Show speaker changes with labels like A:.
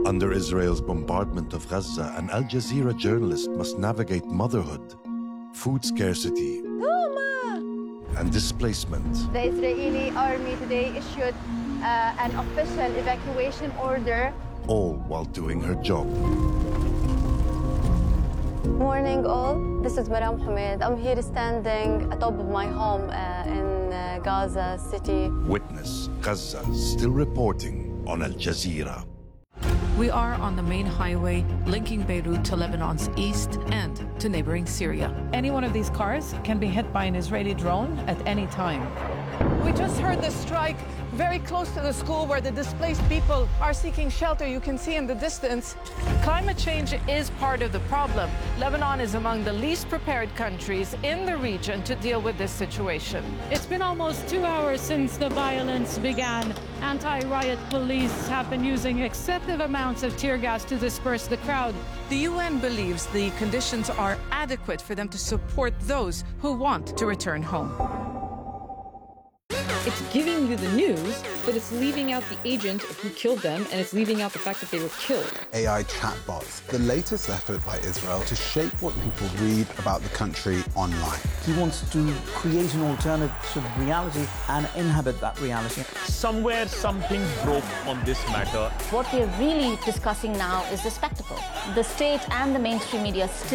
A: Under Israel's bombardment of Gaza, an Al Jazeera journalist must navigate motherhood, food scarcity, and displacement.
B: The Israeli army today issued an official evacuation order.
A: All while doing her job.
B: Morning all, this is Maram Hamid. I'm here standing atop of my home in Gaza City.
A: Witness Gaza still reporting on Al Jazeera.
C: We are on the main highway linking Beirut to Lebanon's east and to neighboring Syria.
D: Any one of these cars can be hit by an Israeli drone at any time. We just heard the strike very close to the school where the displaced people are seeking shelter. You can see in the distance.
C: Climate change is part of the problem. Lebanon is among the least prepared countries in the region to deal with this situation.
E: It's been almost 2 hours since the violence began. Anti-riot police have been using excessive amounts of tear gas to disperse the crowd.
C: The UN believes the conditions are adequate for them to support those who want to return home.
F: It's giving you the news, but it's leaving out the agent who killed them, and it's leaving out the fact that they were killed.
G: AI chatbots, the latest effort by Israel to shape what people read about the country online.
H: He wants to create an alternative reality and inhabit that reality.
I: Somewhere something broke on this matter.
J: What we're really discussing now is the spectacle. The state and the mainstream media still